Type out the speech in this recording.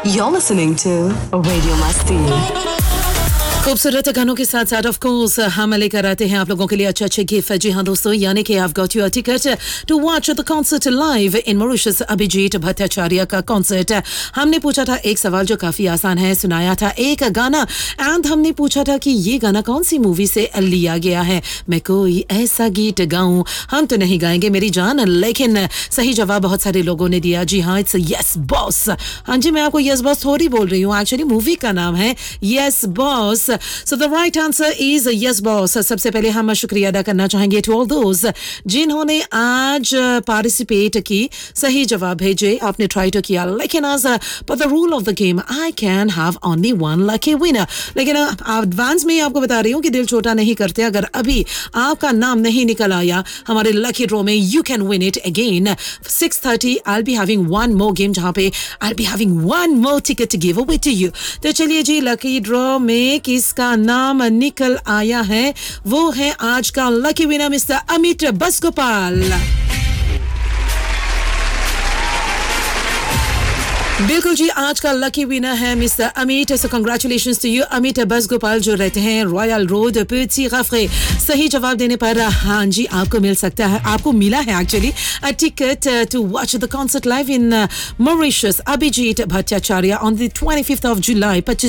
You're listening to Radio Masti. खूबसूरत गानों के साथ साथ ऑफ कोर्स हम लेकर आते हैं आप लोगों के लिए अच्छे गिफ्ट। जी हाँ दोस्तों, यानी कि I've got you a ticket to watch the concert live in Mauritius। Abhijit Bhattacharya का कॉन्सर्ट। हमने पूछा था एक सवाल जो काफी आसान है, सुनाया था एक गाना एंड हमने पूछा था कि ये गाना कौन सी मूवी से लिया गया है। मैं कोई ऐसा गीत गाऊं, हम तो नहीं गाएंगे मेरी जान, लेकिन सही जवाब बहुत सारे लोगों ने दिया। जी हाँ, इट्स यस बॉस। हाँ जी, मैं आपको यस बॉस थोड़ी बोल रही हूँ, एक्चुअली मूवी का नाम है yes boss. So the right answer is yes boss। सबसे पहले हम शुक्रिया अदा करना चाहेंगे to all those जिन्होंने आज पार्टिसिपेट की, सही जवाब भेजे, आपने ट्राई तो किया, लेकिन आज पर the rule of the game I can have only one lucky winner. लेकिन एडवांस में आपको बता रही हूँ कि दिल छोटा नहीं करते, अगर अभी आपका नाम नहीं निकल आया हमारे लकी ड्रॉ में, you can win it again 6:30। I be having one more game जहाँ पे आई be having one more ticket to give away to you. तो चलिए जी, लकी ड्रॉ में किसका नाम निकल आया है, वो है आज का लकी विनर मिस्टर अमित बसगोपाल। बिल्कुल जी, आज का लकी विनर है mister Amit. So congratulations to you Amit बसगोपाल, जो रहते हैं रॉयल रोड पेटी गफरे। सही जवाब देने पर हाँ जी आपको मिल सकता है, आपको मिला है actually a ticket to watch the concert live in Mauritius Abhijit Bhattacharya on the 25th of July।